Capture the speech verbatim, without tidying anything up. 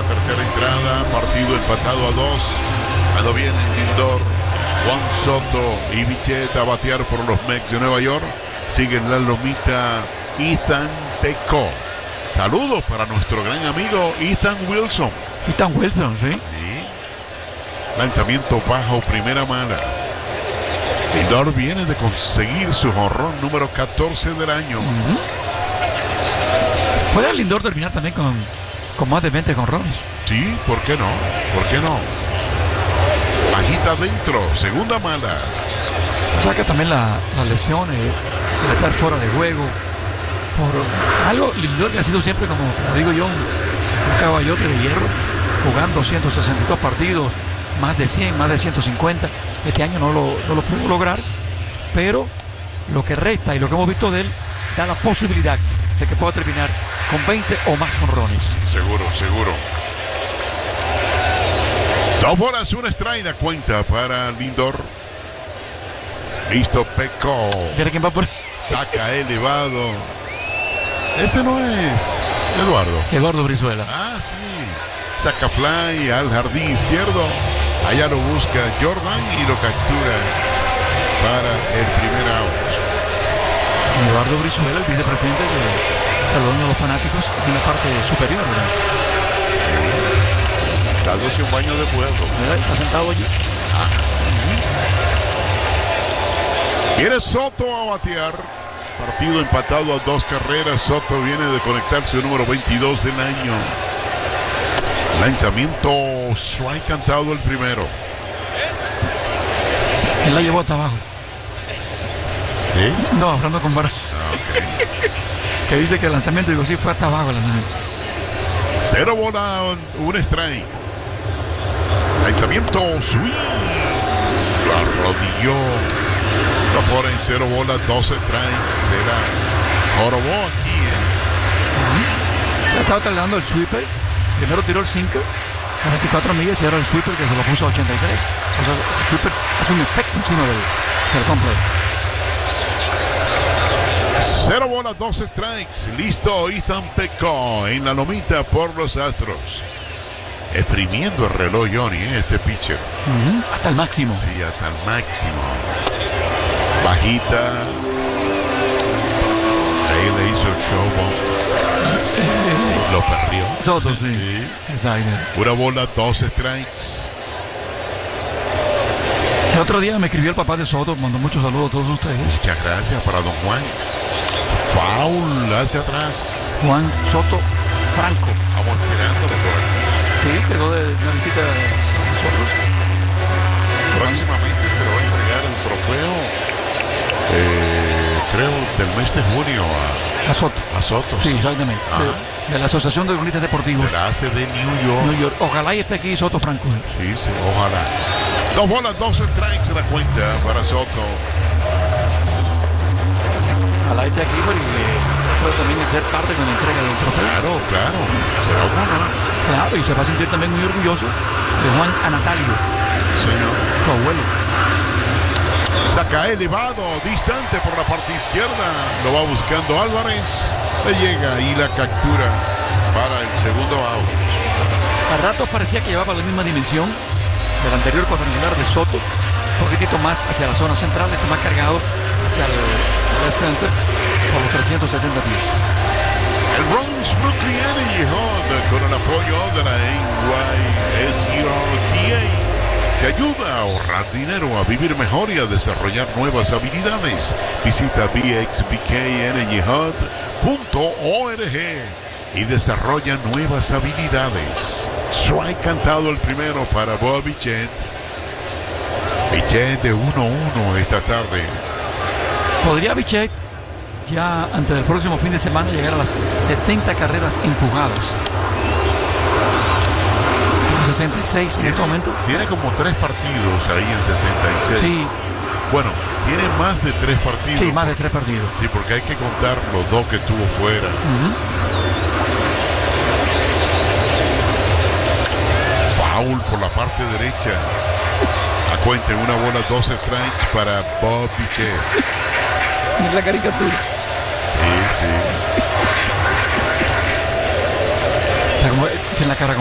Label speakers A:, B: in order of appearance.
A: la tercera entrada, partido empatado a dos. Cuando viene Lindor, Juan Soto y Bichette a batear por los Mets de Nueva York. Sigue en la lomita Ethan Pecco. Saludos para nuestro gran amigo Ethan Wilson.
B: Ethan Wilson, sí.
A: Sí. Lanzamiento bajo, primera mala. Lindor viene de conseguir su jonrón número catorce del año.
B: Uh-huh. ¿Puede Lindor terminar también con, con más de veinte jonrones?
A: Sí, ¿por qué no? ¿Por qué no? Bajita adentro, segunda mala.
B: O sea que también la, las lesiones, el estar fuera de juego, por algo, Lindor que ha sido siempre, como, como digo yo, un, un caballote de hierro, jugando ciento sesenta y dos partidos, más de cien, más de ciento cincuenta. Este año no lo, no lo pudo lograr, pero lo que resta y lo que hemos visto de él da la posibilidad de que pueda terminar con veinte o más jonrones.
A: Seguro, seguro. Dos bolas, una strike, la cuenta para Lindor. Listo, Pecco.
B: Mira quién va por ahí.
A: Saca elevado. Ese no es Eduardo.
B: Eduardo Brizuela.
A: Ah, sí. Saca fly al jardín izquierdo. Allá lo busca Jordan y lo captura para el primer out.
B: Eduardo Brizuela, el vicepresidente de Salón de los Fanáticos, en la parte superior, ¿verdad?
A: Dándose un baño de pueblo.
B: Mira, está sentado allí.
A: Ah. Viene Soto a batear. Partido empatado a dos carreras. Soto viene de conectar su número veintidós del año. Lanzamiento, strike cantado el primero.
B: Él la llevó hasta abajo.
A: ¿Sí?
B: No, hablando con Bar.
A: Ah, okay.
B: Que dice que el lanzamiento, digo, sí, fue hasta abajo el lanzamiento.
A: Cero bola, un strike. Lanzamiento, swing. Lo arrodilló. Lo pone en cero bola, dos strikes. Será jorobó aquí, ¿eh?
B: Uh-huh. Estaba trasladando el sweeper. Primero tiró el sinker a veinticuatro millas y ahora el sweeper que se lo puso a ochenta y tres. O sea, el sweeper hace un efecto encima del, del completo.
A: Cero bolas, dos strikes. Listo, Ethan Pecco en la lomita por los Astros. Exprimiendo el reloj, Johnny, ¿eh? Este pitcher.
B: Uh-huh. Hasta el máximo.
A: Sí, hasta el máximo. Bajita. Ahí le hizo el show. Lo perdió.
B: Soto, sí.
A: Sí.
B: Exacto.
A: Una bola, dos strikes.
B: El otro día me escribió el papá de Soto, mandó muchos saludos a todos ustedes.
A: Muchas gracias para don Juan. Foul hacia atrás.
B: Juan Soto Franco.
A: Vamos esperándolo por aquí.
B: Sí, quedó de una visita a nosotros.
A: Próximamente se le va a entregar el trofeo, eh, creo, del mes de junio a,
B: A Soto.
A: a Soto.
B: Sí, exactamente. De, de la Asociación de Cronistas Deportivos.
A: De la A C D New York.
B: New York. Ojalá y esté aquí Soto Franco.
A: Sí, sí, ojalá. Dos bolas, dos strikes en la cuenta para Soto.
B: Ojalá esté aquí porque puede también ser parte con la entrega del trofeo.
A: Claro, claro. Será un honor.
B: Claro, y se va a sentir también muy orgulloso de Juan Anatalio,
A: Señor.
B: su abuelo.
A: Saca elevado, distante por la parte izquierda. Lo va buscando Álvarez. Le llega y la captura para el segundo out.
B: A ratos parecía que llevaba la misma dimensión del anterior cuadrangular de Soto, un poquitito más hacia la zona central, este más cargado hacia el left center por los trescientos setenta pies.
A: El Bronx Brooklyn Energy Hub, con el apoyo de la N Y S E R D A, te ayuda a ahorrar dinero, a vivir mejor y a desarrollar nuevas habilidades. Visita b x b k energy hub punto org y desarrolla nuevas habilidades. Strike cantado el primero para Bob Bichette. Bichette de uno uno esta tarde.
B: ¿Podría Bichette ya antes del próximo fin de semana llegar a las setenta carreras empujadas? sesenta y seis en este momento.
A: Tiene como tres partidos ahí en sesenta y seis.
B: Sí.
A: Bueno, tiene más de tres partidos.
B: Sí, más de tres partidos.
A: Sí, porque hay que contar los dos que tuvo fuera.
B: Uh-huh.
A: Foul por la parte derecha. A cuenta en una bola, dos strikes para Bob Bichette.
B: Es la caricatura.
A: Sí, sí.
B: Está como, tiene la cara